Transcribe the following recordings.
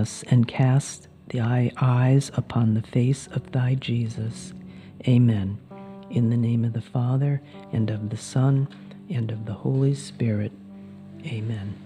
us and cast thy eyes upon the face of thy Jesus. Amen. In the name of the Father, and of the Son, and of the Holy Spirit. Amen.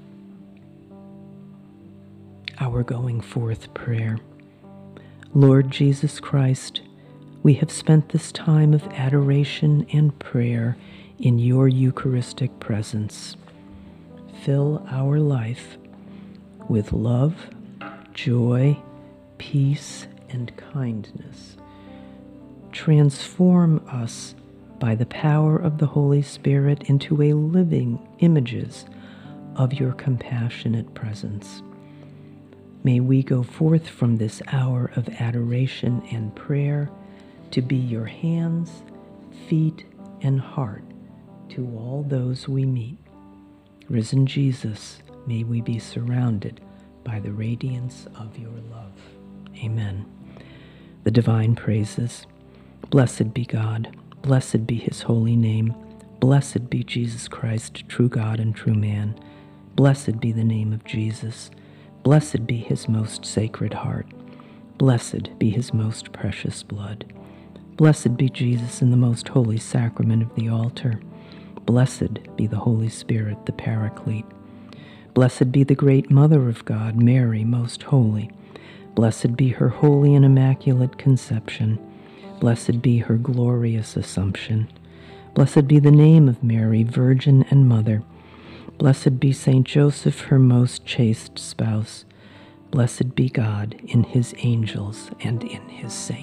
Our going forth prayer. Lord Jesus Christ, we have spent this time of adoration and prayer in your Eucharistic presence. Fill our life with love, joy, peace, and kindness. Transform us by the power of the Holy Spirit into a living images of your compassionate presence. May we go forth from this hour of adoration and prayer to be your hands, feet, and heart to all those we meet. Risen Jesus, may we be surrounded by the radiance of your love. Amen. The divine praises. Blessed be God. Blessed be his holy name. Blessed be Jesus Christ, true God and true man. Blessed be the name of Jesus. Blessed be his most sacred heart. Blessed be his most precious blood. Blessed be Jesus in the most holy sacrament of the altar. Blessed be the Holy Spirit, the Paraclete. Blessed be the great Mother of God, Mary, most holy. Blessed be her holy and immaculate conception. Blessed be her glorious Assumption. Blessed be the name of Mary, Virgin and Mother. Blessed be Saint Joseph, her most chaste spouse. Blessed be God in his angels and in his saints.